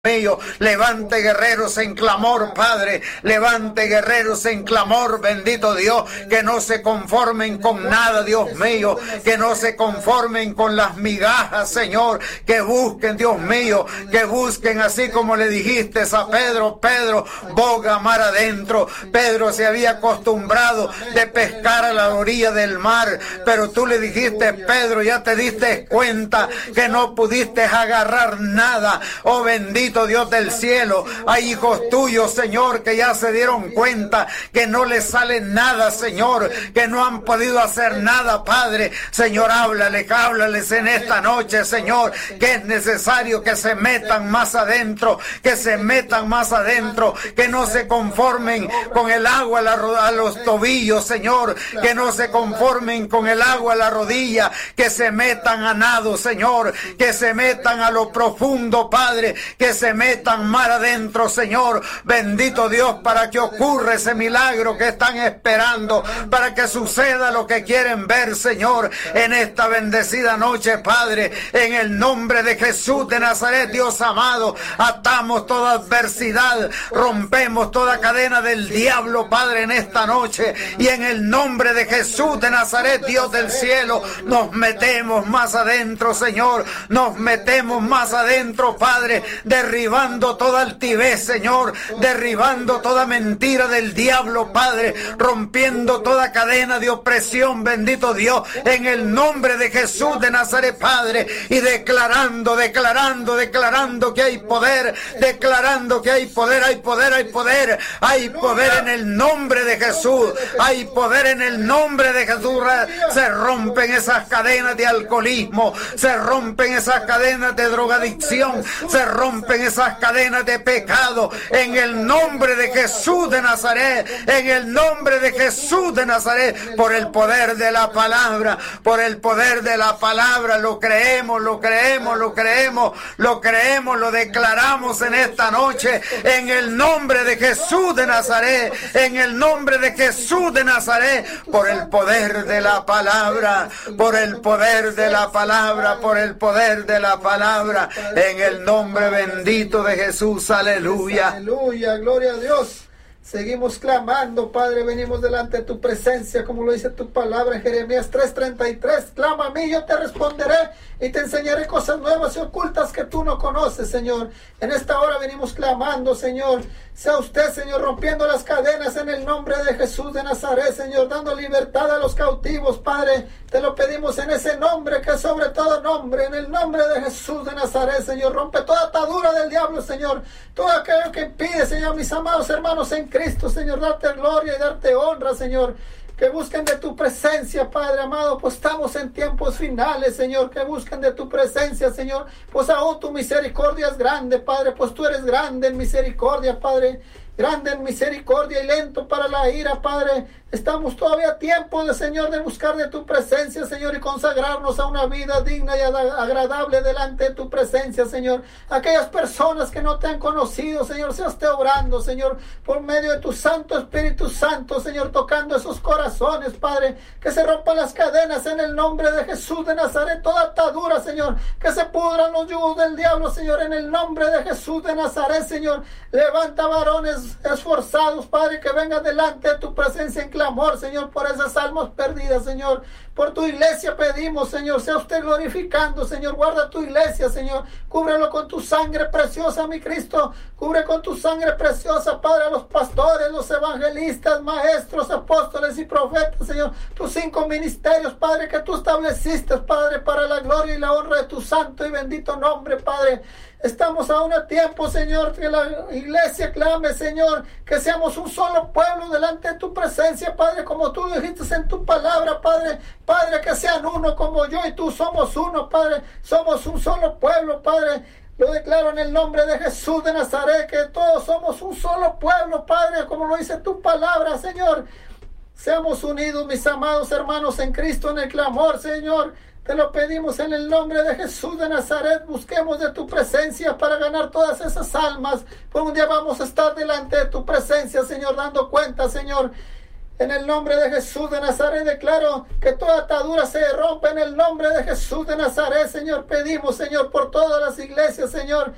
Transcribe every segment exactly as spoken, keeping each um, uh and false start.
mío, levante guerreros en clamor, Padre, levante guerreros en clamor, bendito Dios, que no se conformen con nada, Dios mío, que no se conformen con las migajas, Señor, que busquen, Dios mío, que busquen así como le dijiste a Pedro, Pedro, boga mar adentro. Pedro se había acostumbrado de pescar a la orilla del mar, pero tú le dijiste, Pedro, ya te diste cuenta que no pudiste agarrar nada, oh bendito Dios del cielo. Hay hijos tuyos, Señor, que ya se dieron cuenta que no les sale nada, Señor, que no han podido hacer nada, Padre. Señor, háblales, háblales en esta noche, Señor, que es necesario que se metan más adentro, que se metan más adentro, que no se conformen con el agua a, la, a los tobillos, Señor, que no se conformen con el agua a la rodilla, que se metan a nado, Señor, que se metan a lo profundo, Padre, que se metan mar adentro, Señor, bendito Dios, para que ocurra ese milagro que están esperando, para que suceda lo que quieren ver, Señor, en esta bendecida noche, Padre, en el nombre de Jesús de Nazaret, Dios amado, atamos toda adversidad, rompemos toda cadena del diablo, Padre, en esta noche, y en el nombre de Jesús de Nazaret, Dios del cielo, nos metemos más adentro, Señor, nos metemos más adentro, Padre, derribando toda altivez, Señor, derribando toda mentira del diablo, Padre, rompiendo toda cadena de opresión, bendito Dios, en el nombre de Jesús de Nazaret, Padre, y declarando, declarando, declarando que hay poder, declarando que hay poder, hay poder, hay poder, hay poder en el nombre de Jesús, hay poder en el nombre de Jesús. Se rompen esas cadenas de alcoholismo, se rompen esas cadenas de drogadicción, se rompen esas cadenas de pecado en el nombre de Jesús de Nazaret, en el nombre de Jesús de Nazaret, por el poder de la palabra, por el poder de la palabra, lo creemos, lo creemos, lo creemos, lo creemos, lo declaramos en esta noche, en el nombre de Jesús de Nazaret, en el nombre de Jesús de Nazaret, por el poder de la palabra, por el poder de la palabra, por el poder de la palabra, en el nombre bendito de Jesús, aleluya. Aleluya, gloria a Dios. Seguimos clamando, Padre, venimos delante de tu presencia, como lo dice tu palabra en Jeremías tres treinta y tres. Clama a mí, yo te responderé y te enseñaré cosas nuevas y ocultas que tú no conoces, Señor. En esta hora venimos clamando, Señor. Sea usted, Señor, rompiendo las cadenas en el nombre de Jesús de Nazaret, Señor, dando libertad a los cautivos, Padre. Te lo pedimos en ese nombre que es sobre todo nombre, en el nombre de Jesús de Nazaret, Señor. Rompe toda atadura del diablo, Señor. Todo aquello que impide, Señor, mis amados hermanos en Cristo, Señor, darte gloria y darte honra, Señor. Que busquen de tu presencia, Padre amado, pues estamos en tiempos finales, Señor. Que busquen de tu presencia, Señor, pues aún tu misericordia es grande, Padre, pues tú eres grande en misericordia, Padre. Grande en misericordia y lento para la ira, Padre. Estamos todavía a tiempo, de, Señor, de buscar de tu presencia, Señor, y consagrarnos a una vida digna y agradable delante de tu presencia, Señor. Aquellas personas que no te han conocido, Señor, sea usted obrando, Señor, por medio de tu Santo Espíritu Santo, Señor, tocando esos corazones, Padre. Que se rompan las cadenas en el nombre de Jesús de Nazaret, toda atadura, Señor. Que se pudran los yugos del diablo, Señor, en el nombre de Jesús de Nazaret, Señor. Levanta varones esforzados, Padre, que vengan delante de tu presencia en clamor, Señor, por esas almas perdidas, Señor. Por tu iglesia pedimos, Señor, sea usted glorificando, Señor. Guarda tu iglesia, Señor. Cúbrelo con tu sangre preciosa, mi Cristo. Cubre con tu sangre preciosa, Padre, a los pastores, los evangelistas, maestros, apóstoles y profetas, Señor. Tus cinco ministerios, Padre, que tú estableciste, Padre, para la gloria y la honra de tu santo y bendito nombre, Padre. Estamos aún a tiempo, Señor, que la iglesia clame, Señor, que seamos un solo pueblo delante de tu presencia, Padre, como tú dijiste en tu palabra, Padre. Padre, que sean uno como yo y tú somos uno, Padre. Somos un solo pueblo, Padre. Lo declaro en el nombre de Jesús de Nazaret, que todos somos un solo pueblo, Padre, como lo dice tu palabra, Señor. Seamos unidos, mis amados hermanos en Cristo, en el clamor, Señor. Te lo pedimos en el nombre de Jesús de Nazaret. Busquemos de tu presencia para ganar todas esas almas. Por un día vamos a estar delante de tu presencia, Señor, dando cuenta, Señor. En el nombre de Jesús de Nazaret declaro que toda atadura se rompe en el nombre de Jesús de Nazaret, Señor. Pedimos, Señor, por todas las iglesias, Señor,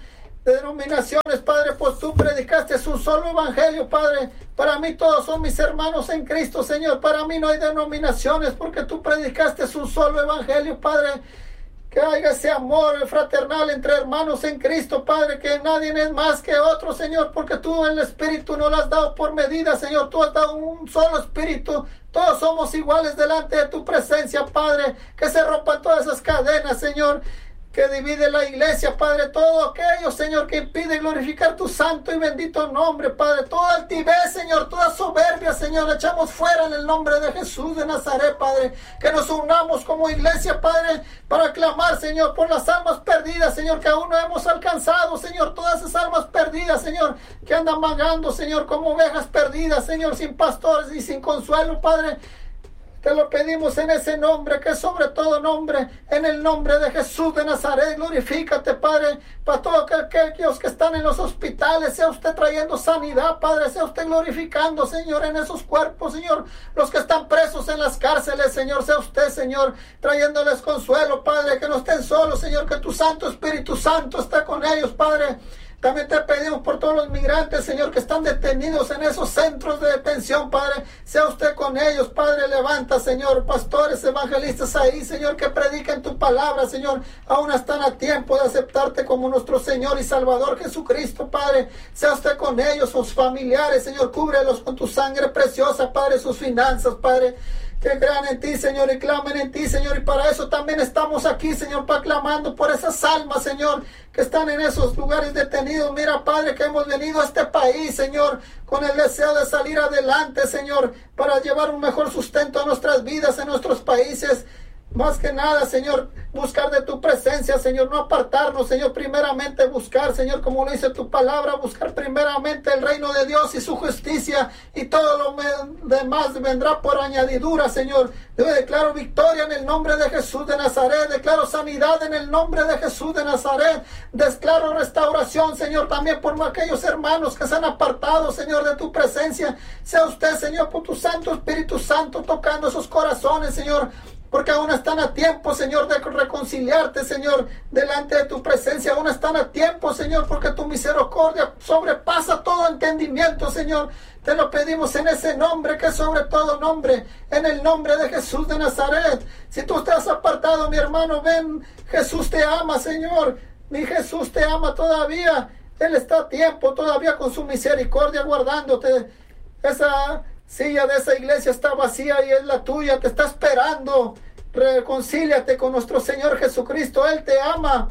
de denominaciones, Padre, pues tú predicaste un solo evangelio, Padre. Para mí todos son mis hermanos en Cristo, Señor. Para mí no hay denominaciones porque tú predicaste un solo evangelio, Padre. Que haya ese amor fraternal entre hermanos en Cristo, Padre, que nadie es más que otro, Señor, porque tú el Espíritu no lo has dado por medida, Señor. Tú has dado un solo Espíritu. Todos somos iguales delante de tu presencia, Padre. Que se rompan todas esas cadenas, Señor, que divide la iglesia, Padre. Todo aquello, Señor, que impide glorificar tu santo y bendito nombre, Padre. Toda altivez, Señor, toda soberbia, Señor, la echamos fuera en el nombre de Jesús de Nazaret, Padre. Que nos unamos como iglesia, Padre, para clamar, Señor, por las almas perdidas, Señor, que aún no hemos alcanzado, Señor. Todas esas almas perdidas, Señor, que andan vagando, Señor, como ovejas perdidas, Señor, sin pastores y sin consuelo, Padre. Te lo pedimos en ese nombre, que es sobre todo nombre, en el nombre de Jesús de Nazaret. Glorifícate, Padre, para todos aquellos que están en los hospitales. Sea usted trayendo sanidad, Padre. Sea usted glorificando, Señor, en esos cuerpos, Señor. Los que están presos en las cárceles, Señor. Sea usted, Señor, trayéndoles consuelo, Padre. Que no estén solos, Señor. Que tu Santo Espíritu Santo está con ellos, Padre. También te pedimos por todos los migrantes, Señor, que están detenidos en esos centros de detención, Padre. Sea usted con ellos, Padre. Levanta, Señor, pastores, evangelistas ahí, Señor, que prediquen tu palabra, Señor. Aún están a tiempo de aceptarte como nuestro Señor y Salvador Jesucristo, Padre. Sea usted con ellos, sus familiares, Señor. Cúbrelos con tu sangre preciosa, Padre, sus finanzas, Padre. Que crean en ti, Señor, y clamen en ti, Señor. Y para eso también estamos aquí, Señor, para clamando por esas almas, Señor, que están en esos lugares detenidos. Mira, Padre, que hemos venido a este país, Señor, con el deseo de salir adelante, Señor, para llevar un mejor sustento a nuestras vidas en nuestros países. Más que nada, Señor, buscar de tu presencia, Señor, no apartarnos, Señor, primeramente buscar, Señor, como lo dice tu palabra, buscar primeramente el reino de Dios y su justicia, y todo lo demás vendrá por añadidura, Señor. Yo declaro victoria en el nombre de Jesús de Nazaret, declaro sanidad en el nombre de Jesús de Nazaret, declaro restauración, Señor, también por aquellos hermanos que se han apartado, Señor, de tu presencia. Sea usted, Señor, por tu Santo Espíritu Santo, tocando esos corazones, Señor, porque aún están a tiempo, Señor, de reconciliarte, Señor, delante de tu presencia. Aún están a tiempo, Señor, porque tu misericordia sobrepasa todo entendimiento, Señor. Te lo pedimos en ese nombre, que es sobre todo nombre, en el nombre de Jesús de Nazaret. Si tú estás apartado, mi hermano, ven, Jesús te ama, Señor. Mi Jesús te ama todavía. Él está a tiempo todavía con su misericordia guardándote. Esa silla de esa iglesia está vacía y es la tuya, te está esperando. Reconcíliate con nuestro Señor Jesucristo, Él te ama.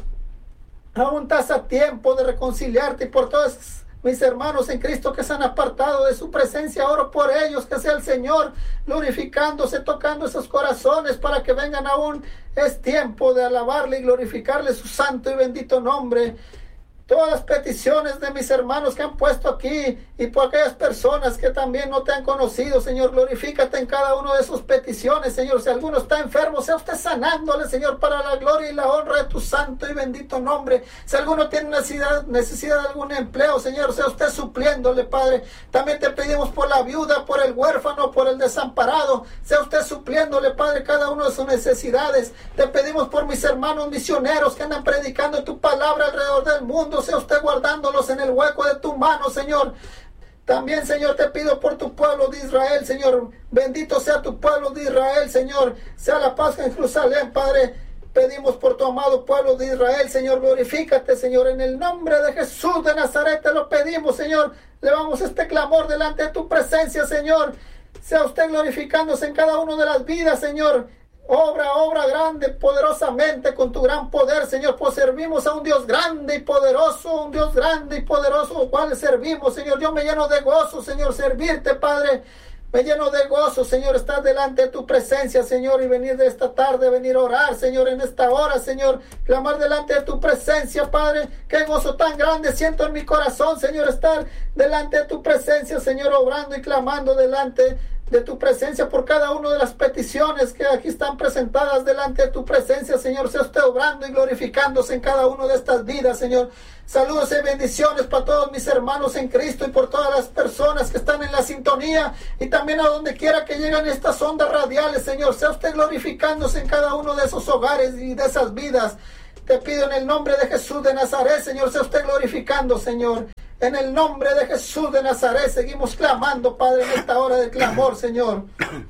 Aún estás a tiempo de reconciliarte, y por todos mis hermanos en Cristo que se han apartado de su presencia, oro por ellos, que sea el Señor glorificándose, tocando esos corazones para que vengan aún. Es tiempo de alabarle y glorificarle su santo y bendito nombre. Todas las peticiones de mis hermanos que han puesto aquí, y por aquellas personas que también no te han conocido, Señor, glorifícate en cada una de sus peticiones, Señor. Si alguno está enfermo, sea usted sanándole, Señor, para la gloria y la honra de tu santo y bendito nombre. Si alguno tiene necesidad, necesidad de algún empleo, Señor, sea usted supliéndole, Padre. También te pedimos por la viuda, por el huérfano, por el desamparado, sea usted supliéndole, Padre, cada una de sus necesidades. Te pedimos por mis hermanos misioneros que andan predicando tu palabra alrededor del mundo, sea usted guardándolos en el hueco de tu mano, Señor. También, Señor, te pido por tu pueblo de Israel, Señor. Bendito sea tu pueblo de Israel, Señor. Sea la paz en Jerusalén, Padre. Pedimos por tu amado pueblo de Israel, Señor. Glorifícate, Señor, en el nombre de Jesús de Nazaret. Te lo pedimos, Señor. Levamos este clamor delante de tu presencia, Señor. Sea usted glorificándose en cada una de las vidas, Señor. Obra, obra grande, poderosamente, con tu gran poder, Señor, pues servimos a un Dios grande y poderoso, un Dios grande y poderoso, cual servimos, Señor. Yo me lleno de gozo, Señor, servirte, Padre. Me lleno de gozo, Señor, estar delante de tu presencia, Señor, y venir de esta tarde, venir a orar, Señor, en esta hora, Señor, clamar delante de tu presencia, Padre. Qué gozo tan grande siento en mi corazón, Señor, estar delante de tu presencia, Señor, obrando y clamando delante de tu presencia por cada una de las peticiones que aquí están presentadas delante de tu presencia, Señor. Sea usted obrando y glorificándose en cada una de estas vidas, Señor. Saludos y bendiciones para todos mis hermanos en Cristo y por todas las personas que están en la sintonía y también a donde quiera que lleguen estas ondas radiales, Señor. Sea usted glorificándose en cada uno de esos hogares y de esas vidas. Te pido en el nombre de Jesús de Nazaret, Señor, sea usted glorificando, Señor. En el nombre de Jesús de Nazaret seguimos clamando, Padre, en esta hora de clamor, Señor.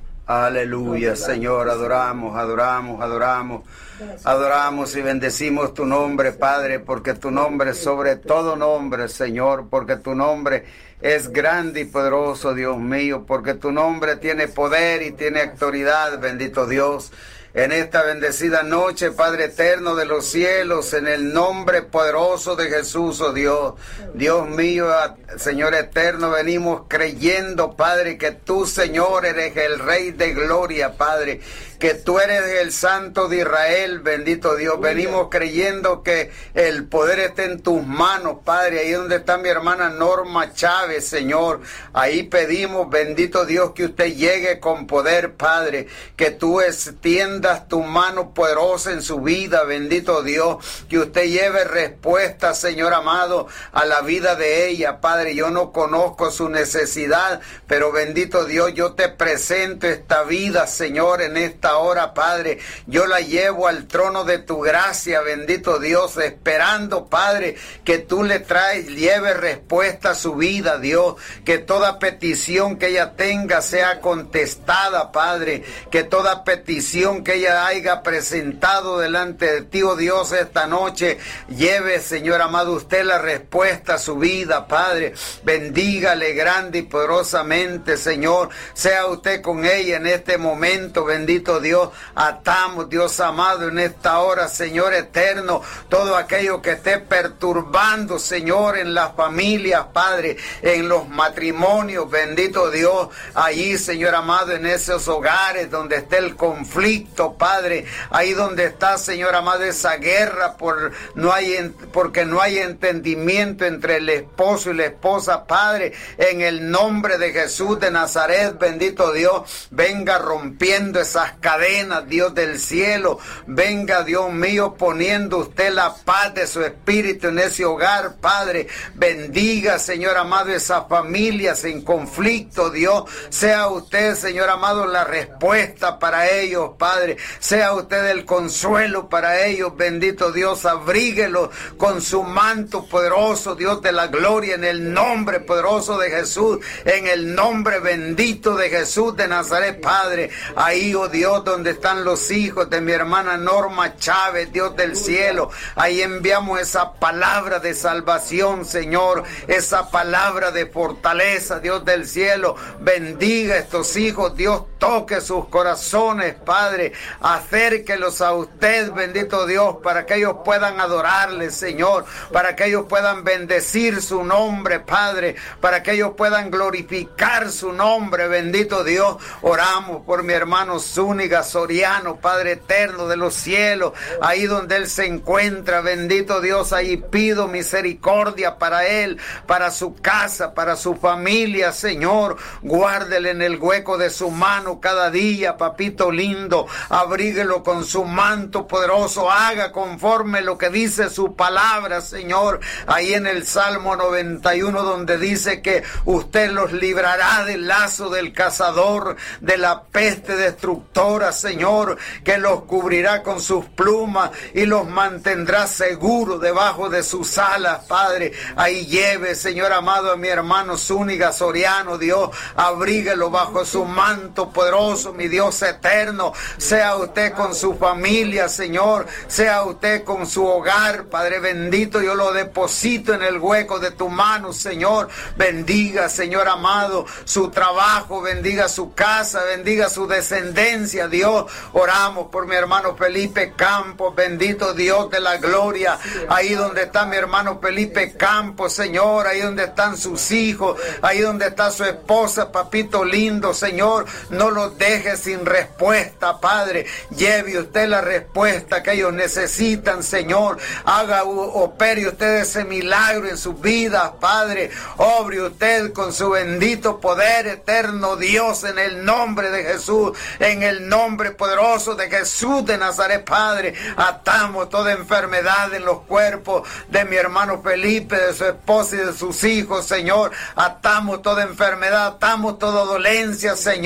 Aleluya, Señor, adoramos, adoramos, adoramos, adoramos y bendecimos tu nombre, Padre, porque tu nombre es sobre todo nombre, Señor, porque tu nombre es grande y poderoso, Dios mío, porque tu nombre tiene poder y tiene autoridad, bendito Dios. En esta bendecida noche, Padre eterno de los cielos, en el nombre poderoso de Jesús, oh Dios, Dios mío, Señor eterno, venimos creyendo, Padre, que tú, Señor, eres el Rey de gloria, Padre, que tú eres el Santo de Israel, bendito Dios. Venimos creyendo que el poder está en tus manos, Padre. Ahí donde está mi hermana Norma Chávez, Señor. Ahí pedimos, bendito Dios, que usted llegue con poder, Padre. Que tú extiendas tu mano poderosa en su vida, bendito Dios. Que usted lleve respuesta, Señor amado, a la vida de ella, Padre. Yo no conozco su necesidad, pero bendito Dios, yo te presento esta vida, Señor, en esta hora, Padre. Yo la llevo al trono de tu gracia, bendito Dios, esperando, Padre, que tú le traes, lleve respuesta a su vida, Dios, que toda petición que ella tenga sea contestada, Padre, que toda petición que ella haya presentado delante de ti, oh Dios, esta noche, lleve, Señor amado, usted la respuesta a su vida, Padre. Bendígale grande y poderosamente, Señor, sea usted con ella en este momento, bendito Dios. Atamos, Dios amado, en esta hora, Señor eterno, todo aquello que esté perturbando, Señor, en las familias, Padre, en los matrimonios, bendito Dios, allí, Señor amado, en esos hogares donde esté el conflicto, Padre, ahí donde está, Señor amado, esa guerra por no hay porque no hay entendimiento entre el esposo y la esposa, Padre, en el nombre de Jesús de Nazaret, bendito Dios, venga rompiendo esas cadenas, Dios del cielo, venga, Dios mío, poniendo usted la paz de su espíritu en ese hogar, Padre. Bendiga, Señor amado, esas familias en conflicto, Dios. Sea usted, Señor amado, la respuesta para ellos, Padre. Sea usted el consuelo para ellos, bendito Dios. Abríguelo con su manto poderoso, Dios de la gloria, en el nombre poderoso de Jesús, en el nombre bendito de Jesús de Nazaret, Padre. Ahí, oh Dios, donde están los hijos de mi hermana Norma Chávez, Dios del cielo, ahí enviamos esa palabra de salvación, Señor, esa palabra de fortaleza, Dios del cielo. Bendiga a estos hijos, Dios, toque sus corazones, Padre, acérquelos a usted, bendito Dios, para que ellos puedan adorarle, Señor, para que ellos puedan bendecir su nombre, Padre, para que ellos puedan glorificar su nombre, bendito Dios. Oramos por mi hermano Zúñiga Soriano, Padre eterno de los cielos, ahí donde él se encuentra, bendito Dios, ahí pido misericordia para él, para su casa, para su familia, Señor. Guárdele en el hueco de su mano cada día, papito lindo, abríguelo con su manto poderoso, haga conforme lo que dice su palabra, Señor, ahí en el Salmo noventa y uno, donde dice que usted los librará del lazo del cazador, de la peste destructora, Señor, que los cubrirá con sus plumas y los mantendrá seguros debajo de sus alas, Padre. Ahí lleve, Señor amado, a mi hermano Zúñiga Soriano, Dios, abríguelo bajo su manto poderoso, mi Dios eterno. Sea usted con su familia, Señor, sea usted con su hogar, Padre bendito, yo lo deposito en el hueco de tu mano, Señor. Bendiga, Señor amado, su trabajo, bendiga su casa, bendiga su descendencia, Dios. Oramos por mi hermano Felipe Campos, bendito Dios de la gloria, ahí donde está mi hermano Felipe Campos, Señor, ahí donde están sus hijos, ahí donde está su esposa, papito lindo, Señor, no los deje sin respuesta, Padre. Lleve usted la respuesta que ellos necesitan, Señor. Haga, opere usted ese milagro en sus vidas, Padre. Obre usted con su bendito poder eterno, Dios, en el nombre de Jesús, en el nombre poderoso de Jesús de Nazaret, Padre. Atamos toda enfermedad en los cuerpos de mi hermano Felipe, de su esposa y de sus hijos, Señor. Atamos toda enfermedad, atamos toda dolencia, Señor,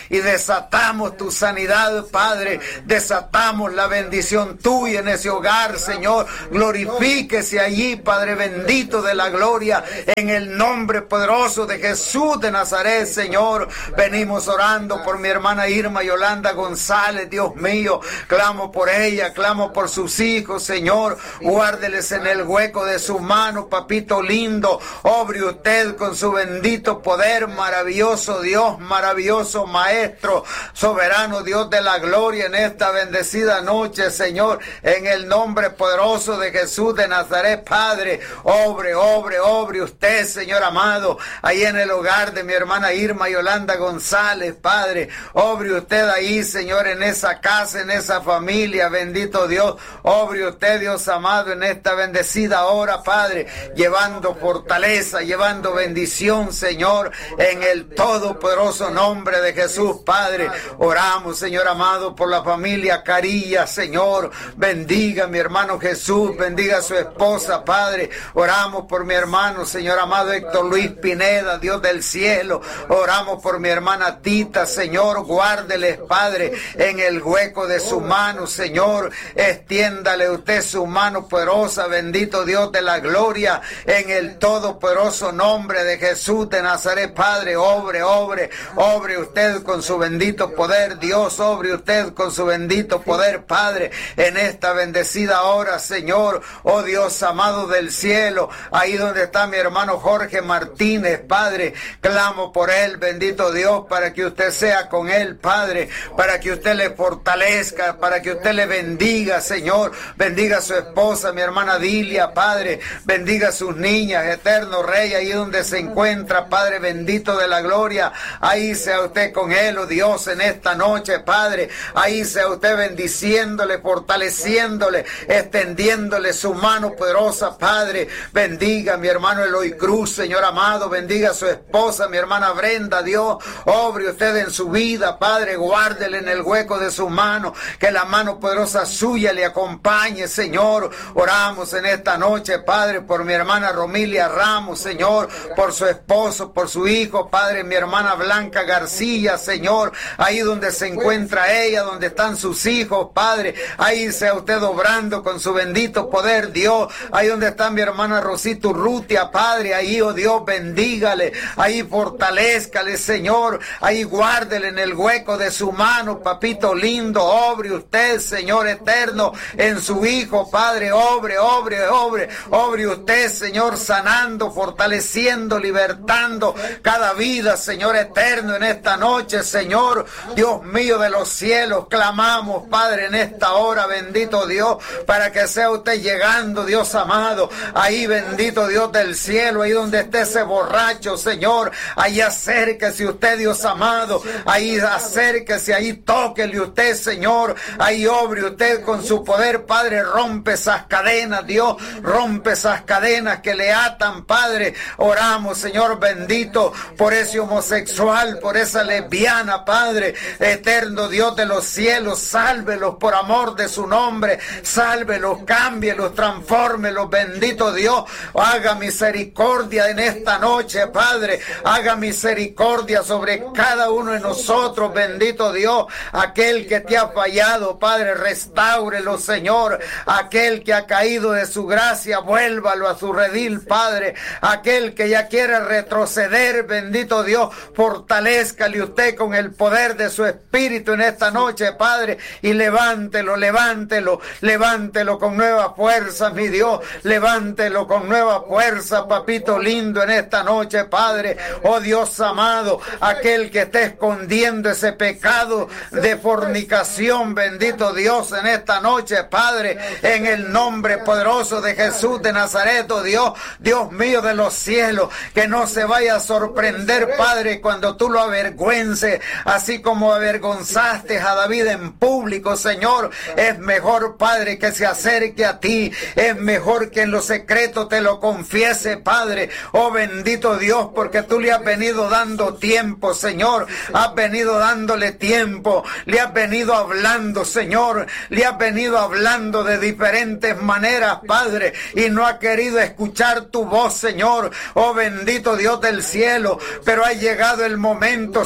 y desatamos tu sanidad, Padre. Desatamos la bendición tuya en ese hogar, Señor. Glorifíquese allí, Padre bendito de la gloria, en el nombre poderoso de Jesús de Nazaret, Señor. Venimos orando por mi hermana Irma Yolanda González, Dios mío. Clamo por ella, clamo por sus hijos, Señor. Guárdeles en el hueco de su mano, papito lindo. Obre usted con su bendito poder, maravilloso Dios, maravilloso Maestro, soberano Dios de la gloria, en esta bendecida noche, Señor, en el nombre poderoso de Jesús de Nazaret, Padre. Obre, obre, obre usted, Señor amado, ahí en el hogar de mi hermana Irma Yolanda González, Padre. Obre usted ahí, Señor, en esa casa, en esa familia, bendito Dios. Obre usted, Dios amado, en esta bendecida hora, Padre, llevando fortaleza, llevando bendición, Señor, en el todopoderoso nombre de Jesús, Padre. Oramos, Señor amado, por la familia Carilla, Señor. Bendiga a mi hermano Jesús, bendiga a su esposa, Padre. Oramos por mi hermano, Señor amado, Héctor Luis Pineda, Dios del cielo. Oramos por mi hermana Tita, Señor. Guárdeles, Padre, en el hueco de su mano, Señor. Extiéndale usted su mano poderosa, bendito Dios de la gloria, en el todopoderoso nombre de Jesús de Nazaret, Padre. Obre, obre, obre usted con su bendito poder, Dios. Obre usted con su bendito poder, Padre, en esta bendecida hora, Señor. Oh Dios amado del cielo, ahí donde está mi hermano Jorge Martínez, Padre, clamo por él, bendito Dios, para que usted sea con él, Padre, para que usted le fortalezca, para que usted le bendiga, Señor. Bendiga a su esposa, mi hermana Dilia, Padre. Bendiga a sus niñas, eterno Rey, ahí donde se encuentra, Padre bendito de la gloria. Ahí sea usted con él, oh Dios, en esta noche, Padre. Ahí sea usted bendiciéndole, fortaleciéndole, extendiéndole su mano poderosa, Padre. Bendiga a mi hermano Eloy Cruz, Señor amado. Bendiga a su esposa, mi hermana Brenda, Dios. Obre usted en su vida, Padre. Guárdele en el hueco de su mano. Que la mano poderosa suya le acompañe, Señor. Oramos en esta noche, Padre, por mi hermana Romilia Ramos, Señor. Por su esposo, por su hijo, Padre. Mi hermana Blanca García, Señor. Ahí donde se encuentra ella, donde están sus hijos, Padre. Ahí sea usted obrando con su bendito poder, Dios. Ahí donde está mi hermana Rosita Urrutia, Padre. Ahí, oh Dios, bendígale. Ahí fortalezcale, Señor. Ahí guárdele en el hueco de su mano, papito lindo. Obre usted, Señor eterno, en su hijo, Padre. Obre, obre, obre. Obre usted, Señor, sanando, fortaleciendo, libertando cada vida, Señor eterno, en esta noche, Señor. Dios mío de los cielos, clamamos, Padre, en esta hora, bendito Dios, para que sea usted llegando, Dios amado. Ahí, bendito Dios del cielo, ahí donde esté ese borracho, Señor. Ahí acérquese usted, Dios amado. Ahí acérquese, ahí tóquele usted, Señor. Ahí obre usted con su poder, Padre. Rompe esas cadenas, Dios. Rompe esas cadenas que le atan, Padre. Oramos, Señor bendito, por ese homosexual, por esa lesbiana, Padre. Eterno Dios de los cielos, sálvelos por amor de su nombre. Sálvelos, cámbielos, transfórmelos, bendito Dios. Haga misericordia en esta noche, Padre. Haga misericordia sobre cada uno de nosotros, bendito Dios. Aquel que te ha fallado, Padre, restáurelo, Señor. Aquel que ha caído de su gracia, vuélvalo a su redil, Padre. Aquel que ya quiere retroceder, bendito Dios, fortalézcale usted con el poder de su Espíritu en esta noche, Padre, y levántelo, levántelo, levántelo con nueva fuerza, mi Dios. Levántelo con nueva fuerza, papito lindo, en esta noche, Padre. Oh Dios amado, aquel que esté escondiendo ese pecado de fornicación, bendito Dios, en esta noche, Padre, en el nombre poderoso de Jesús de Nazaret, oh Dios, Dios mío de los cielos, que no se vaya a sorprender, Padre, cuando tú lo avergüences, así como avergonzaste a David en público, Señor. Es mejor, Padre, que se acerque a ti, es mejor que en lo secreto te lo confiese, Padre. Oh bendito Dios, porque tú le has venido dando tiempo, Señor. Has venido dándole tiempo, le has venido hablando, Señor. Le has venido hablando de diferentes maneras, Padre, y no ha querido escuchar tu voz, Señor. Oh bendito Dios del cielo, pero ha llegado el momento, Señor,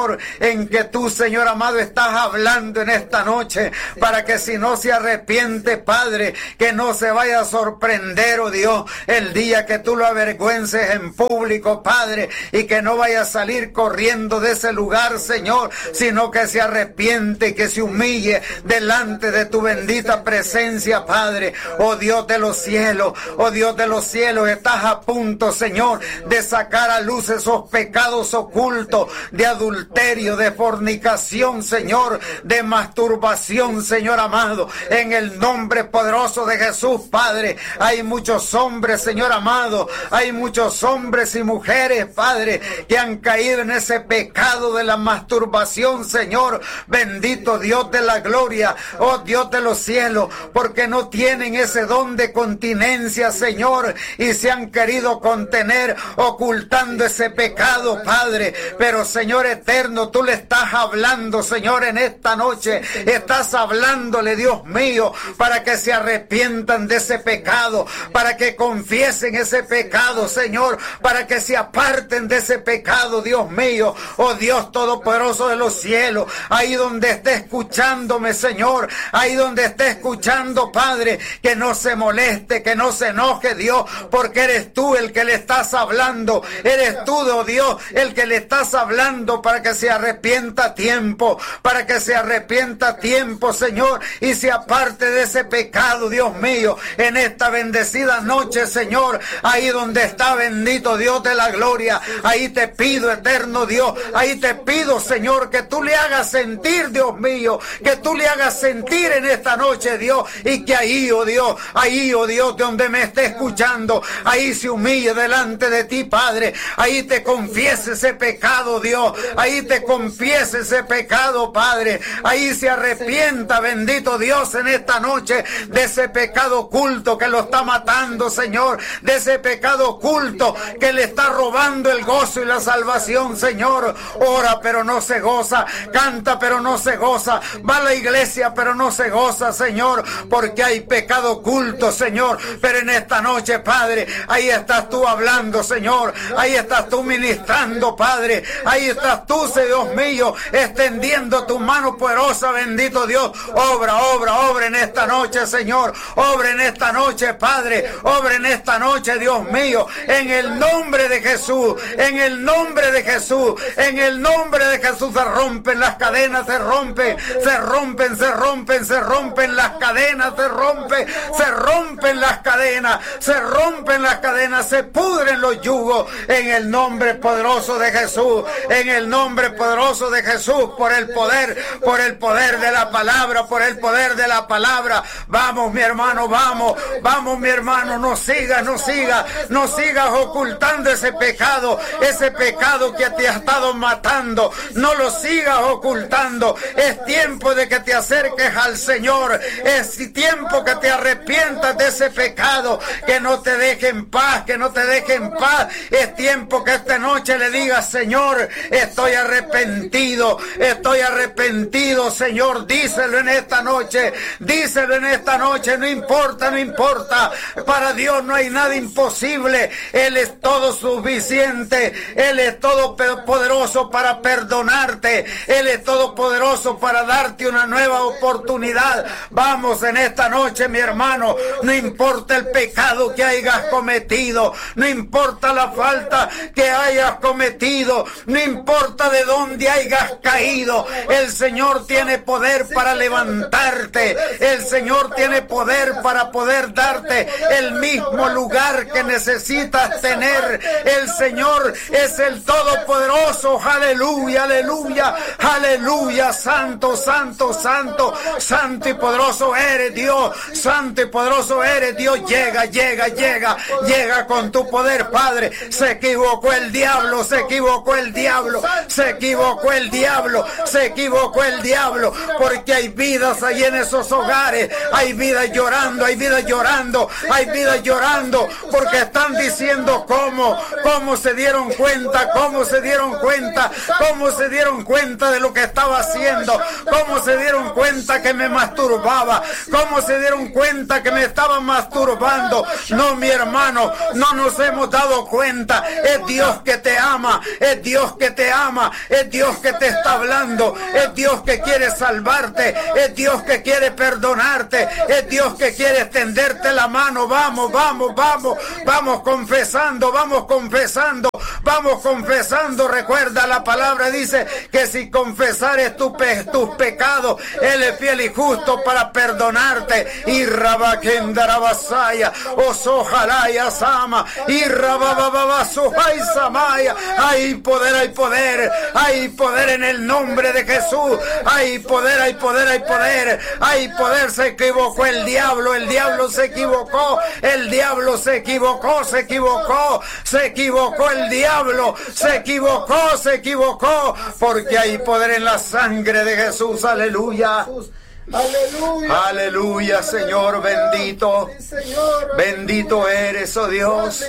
Señor, en que tú, Señor amado, estás hablando en esta noche, para que si no se arrepiente, Padre, que no se vaya a sorprender, oh Dios, el día que tú lo avergüences en público, Padre, y que no vaya a salir corriendo de ese lugar, Señor, sino que se arrepiente y que se humille delante de tu bendita presencia, Padre. Oh Dios de los cielos, oh Dios de los cielos, estás a punto, Señor, de sacar a luz esos pecados ocultos de adulterio, de fornicación, Señor, de masturbación, Señor amado, en el nombre poderoso de Jesús, Padre. Hay muchos hombres, Señor amado, hay muchos hombres y mujeres, Padre, que han caído en ese pecado de la masturbación, Señor, bendito Dios de la gloria, oh Dios de los cielos, porque no tienen ese don de continencia, Señor, y se han querido contener ocultando ese pecado, Padre. Pero, Señor eterno, tú le estás hablando, Señor, en esta noche, estás hablándole, Dios mío, para que se arrepientan de ese pecado, para que confiesen ese pecado, Señor, para que se aparten de ese pecado, Dios mío, oh Dios todopoderoso de los cielos, ahí donde esté escuchándome, Señor, ahí donde esté escuchando, Padre, que no se moleste, que no se enoje, Dios, porque eres tú el que le estás hablando, eres tú, oh Dios, el que le estás hablando, para que se arrepienta a tiempo, para que se arrepienta a tiempo, Señor, y se aparte de ese pecado, Dios mío, en esta bendecida noche, Señor, ahí donde está, bendito Dios de la gloria, ahí te pido, eterno Dios, ahí te pido, Señor, que tú le hagas sentir, Dios mío, que tú le hagas sentir en esta noche, Dios, y que ahí, oh Dios, ahí, oh Dios, de donde me esté escuchando, ahí se humille delante de ti, Padre, ahí te confiese ese pecado, Dios, ahí te confiese ese pecado, Padre, ahí se arrepienta, bendito Dios, en esta noche, de ese pecado oculto que lo está matando, Señor, de ese pecado oculto que le está robando el gozo y la salvación, Señor. Ora pero no se goza, canta pero no se goza, va a la iglesia pero no se goza, Señor, porque hay pecado oculto, Señor. Pero en esta noche, Padre, ahí estás tú hablando, Señor, ahí estás tú ministrando, Padre, ahí estás tú, Dios mío, extendiendo tu mano poderosa, bendito Dios. Obra, obra, obra en esta noche, Señor, obra en esta noche, Padre, obra en esta noche, Dios mío, en el nombre de Jesús, en el nombre de Jesús, en el nombre de Jesús. Se rompen las cadenas, se rompen, se rompen, se rompen, se rompen las cadenas, se rompen, se rompen las cadenas, se rompen las cadenas, se pudren los yugos, en el nombre poderoso de Jesús, en el nombre poderoso de Jesús, por el poder, por el poder de la palabra, por el poder de la palabra. Vamos, mi hermano, vamos, vamos, mi hermano, no sigas, no sigas, no sigas ocultando ese pecado, ese pecado que te ha estado matando, no lo sigas ocultando. Es tiempo de que te acerques al Señor, es tiempo que te arrepientas de ese pecado que no te deje en paz, que no te deje en paz. Es tiempo que esta noche le digas: Señor, estoy arrepentido, estoy arrepentido, Señor. Díselo en esta noche, díselo en esta noche, no importa, no importa, para Dios no hay nada imposible. Él es todo suficiente, Él es todo poderoso para perdonarte, Él es todopoderoso para darte una nueva oportunidad. Vamos en esta noche, mi hermano, no importa el pecado que hayas cometido, no importa la falta que hayas cometido, no importa de dónde hayas caído, el Señor tiene poder para levantarte, el Señor tiene poder para poder darte el mismo lugar que necesitas tener. El Señor es el Todopoderoso, aleluya, aleluya, aleluya. Santo, santo, santo, santo y poderoso eres Dios, santo y poderoso eres Dios. Llega, llega, llega, llega con tu poder, Padre. Se equivocó el diablo, se equivocó el diablo, se equivocó el diablo, se equivocó el diablo, porque hay vidas ahí en esos hogares, hay vidas llorando, hay vidas llorando, hay vidas llorando, porque están diciendo cómo, cómo se dieron cuenta, cómo se dieron cuenta, cómo se dieron cuenta de lo que estaba haciendo, cómo se dieron cuenta que me masturbaba, cómo se dieron cuenta que me estaba masturbando. No, mi hermano, no nos hemos dado cuenta. Es Dios que te ama, es Dios que te ama, es Dios que te está hablando, es Dios que quiere salvarte, es Dios que quiere perdonarte, es Dios que quiere extenderte la mano. Vamos, vamos, vamos, vamos confesando, vamos confesando, vamos confesando. Recuerda, la palabra dice que si confesares tu pe tus pecados, Él es fiel y justo para perdonarte. Y rabakendarabasaya, osojalaya sama, y rababababasuhai samaya. Hay poder, hay poder, hay poder en el nombre de Jesús. Hay poder, hay poder, hay poder, hay poder. Se equivocó el diablo, el diablo se equivocó, el diablo se equivocó, se equivocó, se equivocó el diablo, se equivocó, se equivocó, porque hay poder en la sangre de Jesús. Aleluya. Aleluya, aleluya, Señor bendito, bendito eres, oh Dios,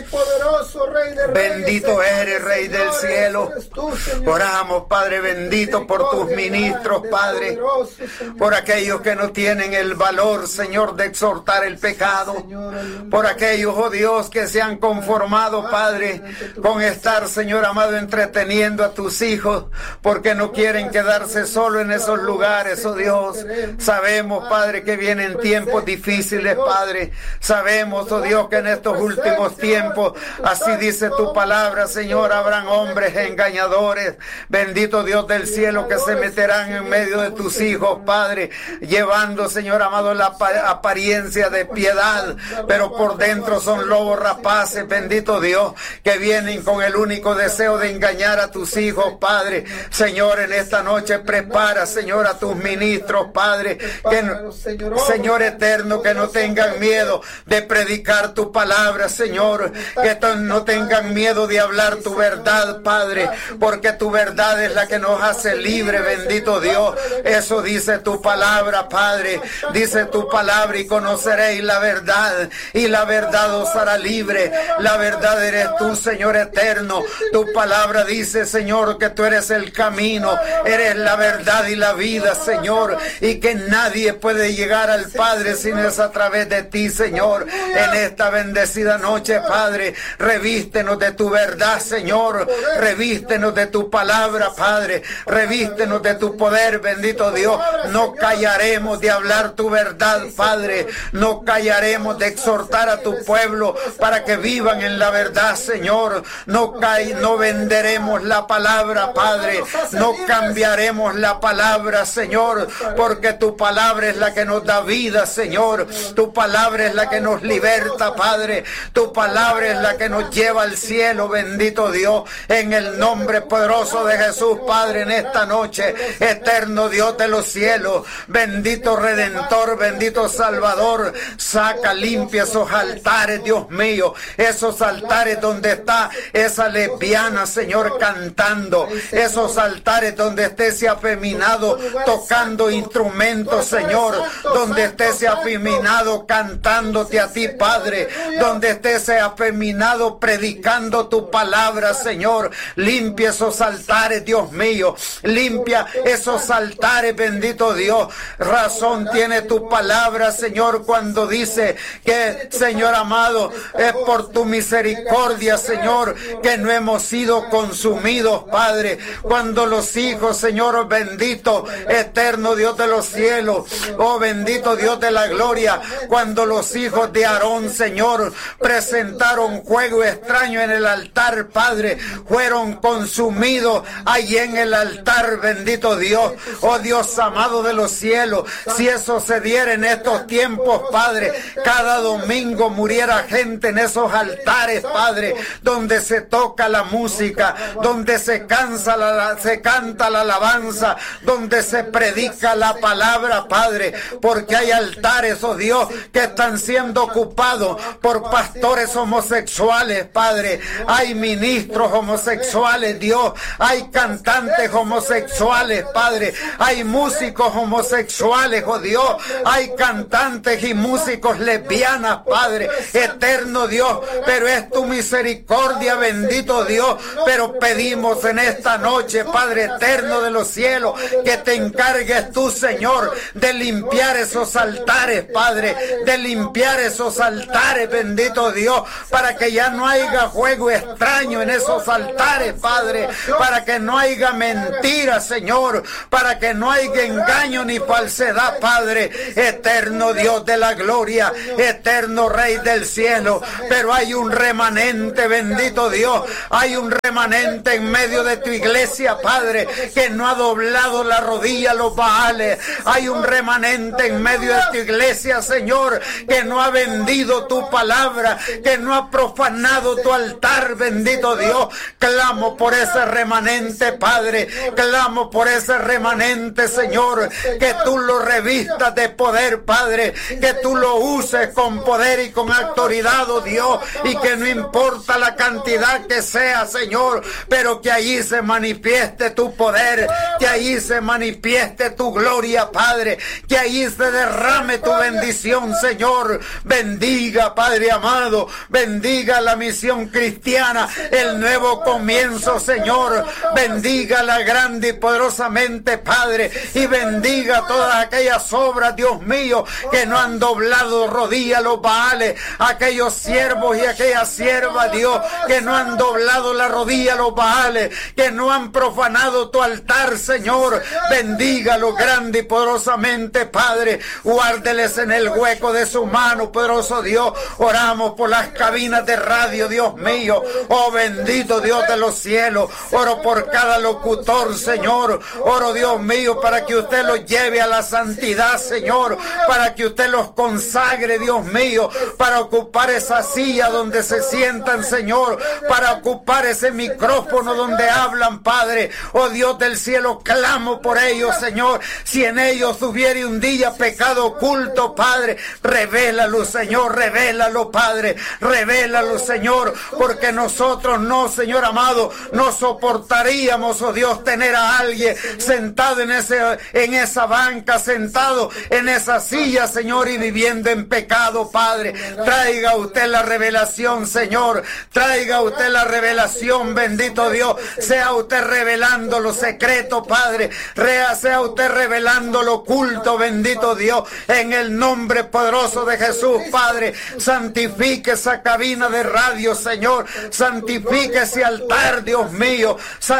bendito eres, Rey del cielo. Oramos, Padre bendito, por tus ministros, Padre, por aquellos que no tienen el valor, Señor, de exhortar el pecado, por aquellos, oh Dios, que se han conformado, Padre, con estar, Señor amado, entreteniendo a tus hijos, porque no quieren quedarse solo en esos lugares, oh Dios. Sabemos, Padre, que vienen tiempos difíciles, Padre. Sabemos, oh Dios, que en estos últimos tiempos, así dice tu palabra, Señor, habrán hombres engañadores. Bendito Dios del cielo, que se meterán en medio de tus hijos, Padre, llevando, Señor amado, la apariencia de piedad, pero por dentro son lobos rapaces. Bendito Dios, que vienen con el único deseo de engañar a tus hijos, Padre. Señor, en esta noche prepara, Señor, a tus ministros, Padre, que no, Señor eterno, que no tengan miedo de predicar tu palabra, Señor, que no tengan miedo de hablar tu verdad, Padre, porque tu verdad es la que nos hace libre. Bendito Dios, eso dice tu palabra, Padre, dice tu palabra: y conoceréis la verdad, y la verdad os hará libre. La verdad eres tú, Señor eterno. Tu palabra dice, Señor, que tú eres el camino, eres la verdad y la vida, Señor, y que nadie puede llegar al Padre si no es a través de ti, Señor. En esta bendecida noche, Padre, revístenos de tu verdad, Señor, revístenos de tu palabra, Padre, revístenos de tu poder. Bendito Dios, no callaremos de hablar tu verdad, Padre, no callaremos de exhortar a tu pueblo para que vivan en la verdad, Señor. No, no venderemos la palabra, Padre, no cambiaremos la palabra, Señor, porque tu palabra es la que nos da vida, Señor. Tu palabra es la que nos liberta, Padre. Tu palabra es la que nos lleva al cielo. Bendito Dios, en el nombre poderoso de Jesús, Padre, en esta noche, eterno Dios de los cielos, bendito Redentor, bendito Salvador, saca, limpia esos altares, Dios mío, esos altares donde está esa lesbiana, Señor, cantando, esos altares donde esté ese afeminado tocando instrumentos, Señor, donde esté ese afeminado cantándote a ti, Padre, donde esté ese afeminado predicando tu palabra, Señor. Limpia esos altares, Dios mío, limpia esos altares, bendito Dios. Razón tiene tu palabra, Señor, cuando dice que, Señor amado, es por tu misericordia, Señor, que no hemos sido consumidos, Padre. Cuando los hijos, Señor bendito, eterno Dios de los cielos, oh bendito Dios de la gloria, cuando los hijos de Aarón, Señor, presentaron fuego extraño en el altar, Padre, fueron consumidos allí en el altar, bendito Dios. Oh Dios amado de los cielos, si eso se diera en estos tiempos, Padre, cada domingo muriera gente en esos altares, Padre, donde se toca la música, donde se cansa la, se canta la alabanza, donde se predica la palabra, Padre, porque hay altares, oh Dios, que están siendo ocupados por pastores homosexuales, Padre, hay ministros homosexuales, Dios, hay cantantes homosexuales, Padre, hay músicos homosexuales, oh Dios, hay cantantes y músicos lesbianas, Padre, eterno Dios, pero es tu misericordia, bendito Dios, pero pedimos en esta noche, Padre eterno de los cielos, que te encargues tú, Señor, Señor, de limpiar esos altares, Padre, de limpiar esos altares, bendito Dios, para que ya no haya juego extraño en esos altares, Padre, para que no haya mentira, Señor, para que no haya engaño ni falsedad, Padre, eterno Dios de la gloria, eterno Rey del cielo. Pero hay un remanente, bendito Dios, hay un remanente en medio de tu iglesia, Padre, que no ha doblado la rodilla a los Baales. Hay un remanente en medio de tu iglesia, Señor, que no ha vendido tu palabra, que no ha profanado tu altar, bendito Dios. Clamo por ese remanente, Padre, clamo por ese remanente, Señor, que tú lo revistas de poder, Padre, que tú lo uses con poder y con autoridad, oh Dios, y que no importa la cantidad que sea, Señor, pero que allí se manifieste tu poder, que allí se manifieste tu gloria, Padre, que allí se derrame tu bendición, Señor. Bendiga, Padre amado, bendiga la misión cristiana, el nuevo comienzo, Señor. Bendiga la grande y poderosamente, Padre, y bendiga todas aquellas obras, Dios mío, que no han doblado rodilla a los Baales, aquellos siervos y aquellas siervas, Dios, que no han doblado la rodilla a los Baales, que no han profanado tu altar, Señor. Bendígalo grande y poderosamente, Padre. Guárdeles en el hueco de su mano, poderoso Dios. Oramos por las cabinas de radio, Dios mío. Oh, bendito Dios de los cielos. Oro por cada locutor, Señor. Oro, Dios mío, para que usted los lleve a la santidad, Señor. Para que usted los consagre, Dios mío. Para ocupar esa silla donde se sientan, Señor. Para ocupar ese micrófono donde hablan, Padre. Oh, Dios del cielo, clamo por ellos, Señor. Si en ellos hubiere un día pecado oculto, Padre, revélalo, Señor, revélalo, Padre, revélalo, Señor, porque nosotros no, Señor amado, no soportaríamos, oh Dios, tener a alguien sentado en ese, en esa banca, sentado en esa silla, Señor, y viviendo en pecado, Padre. Traiga usted la revelación, Señor, traiga usted la revelación, bendito Dios, sea usted revelando lo secreto, Padre, Rea, sea usted revelando lo oculto, bendito Dios, en el nombre poderoso de Jesús, Padre. Santifique esa cabina de radio, Señor, santifique ese altar, Dios mío,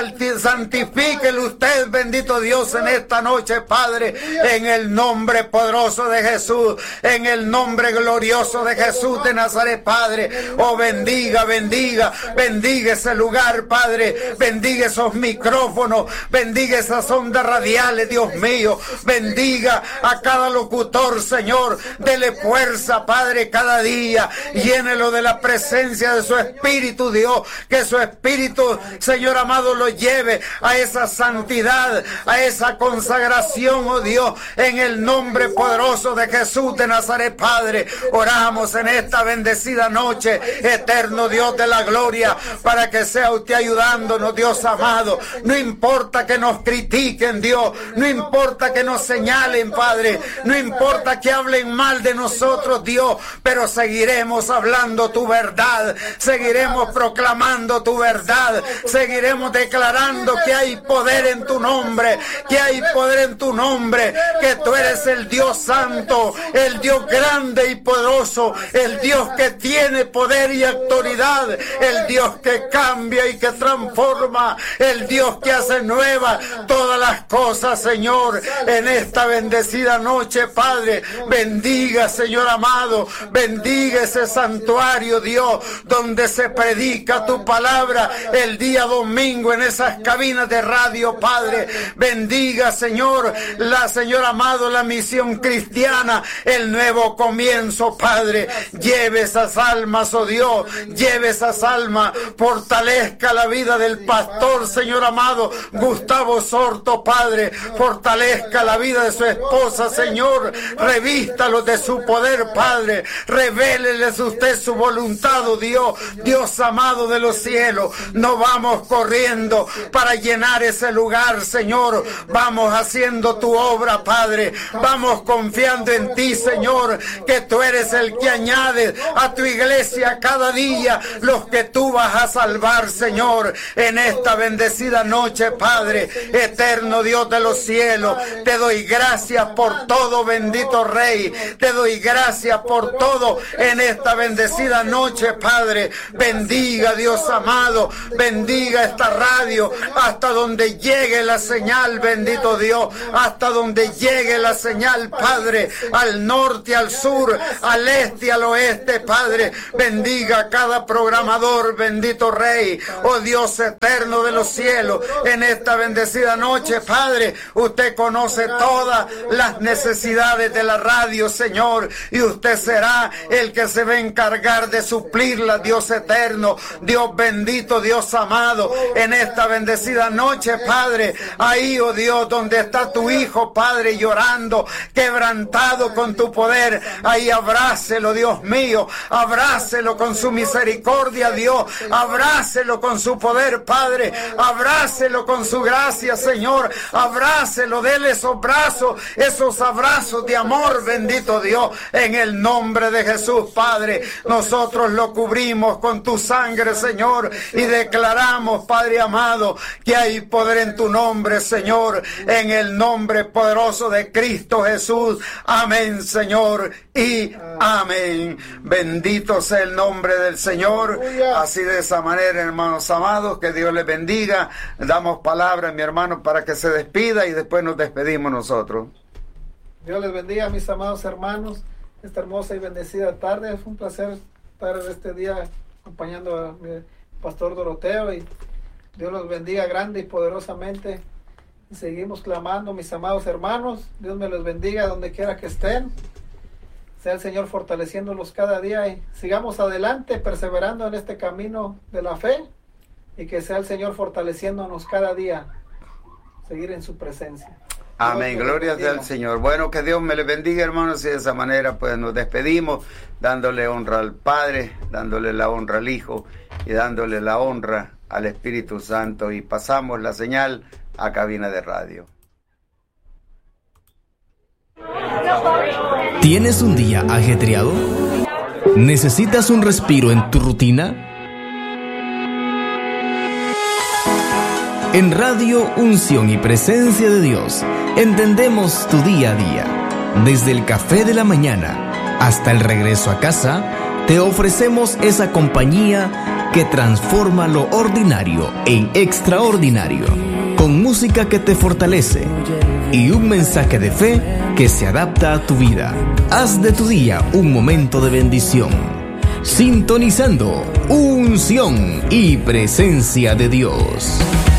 santifíquelo usted, bendito Dios, en esta noche, Padre, en el nombre poderoso de Jesús, en el nombre glorioso de Jesús de Nazaret, Padre. Oh, bendiga, bendiga, bendiga ese lugar, Padre, bendiga esos micrófonos, bendiga esas ondas radiales, Dios mío, bendiga a cada locutor, Señor, dele fuerza, Padre, cada día, llénelo de la presencia de su Espíritu, Dios, que su Espíritu, Señor amado, lo lleve a esa santidad, a esa consagración, oh Dios, en el nombre poderoso de Jesús de Nazaret, Padre. Oramos en esta bendecida noche, eterno Dios de la gloria, para que sea usted ayudándonos, Dios amado. No importa que nos critiquen, Dios, no importa que nos señalen, Padre, no importa que hablen mal de nosotros, Dios, pero seguiremos hablando tu verdad, seguiremos proclamando tu verdad, seguiremos declarando que hay poder en tu nombre, que hay poder en tu nombre, que tú eres el Dios santo, el Dios grande y poderoso, el Dios que tiene poder y autoridad, el Dios que cambia y que transforma, el Dios que hace nuevas todas las cosas, Señor, en esta bendecida noche, Padre. Bendiga, Señor amado, bendiga ese santuario, Dios, donde se predica tu palabra el día domingo en esas cabinas de radio, Padre. Bendiga, Señor, la, Señor amado, la misión cristiana, el nuevo comienzo, Padre. Lleve esas almas, oh Dios, lleve esas almas, fortalezca la vida del pastor, Señor amado, Gustavo Sorto, Padre, fortalezca la vida de su esposa, Señor, revístalo de su poder, Padre, revéleles usted su voluntad, oh Dios, Dios amado de los cielos. No vamos corriendo para llenar ese lugar, Señor, vamos haciendo tu obra, Padre, vamos confiando en ti, Señor, que tú eres el que añade a tu iglesia cada día los que tú vas a salvar, Señor, en esta bendecida noche, Padre, eterno Dios de los cielos. Te doy doy gracias por todo, bendito Rey. Te doy gracias por todo en esta bendecida noche, Padre. Bendiga, Dios amado, bendiga esta radio hasta donde llegue la señal, bendito Dios, hasta donde llegue la señal, Padre, al norte, al sur, al este, al oeste, Padre. Bendiga a cada programador, bendito Rey, oh Dios eterno de los cielos, en esta bendecida noche, Padre. Usted conoce todas las necesidades de la radio, Señor, y usted será el que se va a encargar de suplirlas, Dios eterno, Dios bendito, Dios amado, en esta bendecida noche, Padre. Ahí, oh Dios, donde está tu Hijo, Padre, llorando, quebrantado con tu poder, ahí abrácelo, Dios mío, abrácelo con su misericordia, Dios, abrácelo con su poder, Padre, abrácelo con su gracia, Señor, abrácelo, dele esos brazos, esos abrazos de amor, bendito Dios, en el nombre de Jesús, Padre. Nosotros lo cubrimos con tu sangre, Señor, y declaramos, Padre amado, que hay poder en tu nombre, Señor, en el nombre poderoso de Cristo Jesús. Amén, Señor, y amén. Bendito sea el nombre del Señor. Así de esa manera, hermanos amados, que Dios les bendiga. Damos palabra, mi hermano, para que se despida y después nos despedimos nosotros. Dios les bendiga, mis amados hermanos, esta hermosa y bendecida tarde. Es un placer estar este día acompañando a mi pastor Doroteo, y Dios los bendiga grande y poderosamente. Y seguimos clamando, mis amados hermanos. Dios me los bendiga donde quiera que estén. Sea el Señor fortaleciéndolos cada día, y sigamos adelante perseverando en este camino de la fe, y que sea el Señor fortaleciéndonos cada día, seguir en su presencia. Amén, gloria sea al Señor. Bueno, que Dios me les bendiga, hermanos, y de esa manera pues nos despedimos, dándole honra al Padre, dándole la honra al Hijo y dándole la honra al Espíritu Santo, y pasamos la señal a cabina de radio. ¿Tienes un día ajetreado? ¿Necesitas un respiro en tu rutina? En Radio Unción y Presencia de Dios, entendemos tu día a día. Desde el café de la mañana hasta el regreso a casa, te ofrecemos esa compañía que transforma lo ordinario en extraordinario, con música que te fortalece y un mensaje de fe que se adapta a tu vida. Haz de tu día un momento de bendición, sintonizando Unción y Presencia de Dios.